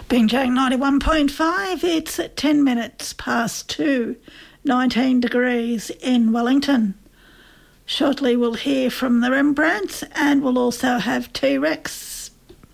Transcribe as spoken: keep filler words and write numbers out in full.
Binjang ninety-one point five, it's at ten minutes past two, nineteen degrees in Wellington. Shortly we'll hear from the Rembrandts and we'll also have T-Rex